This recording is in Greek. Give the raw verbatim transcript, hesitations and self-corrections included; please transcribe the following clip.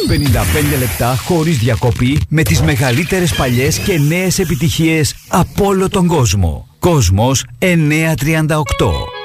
πενήντα πέντε λεπτά χωρίς διακοπή με τις μεγαλύτερες παλιές και νέες επιτυχίες από όλο τον κόσμο. Κόσμος εννιακόσια τριάντα οκτώ.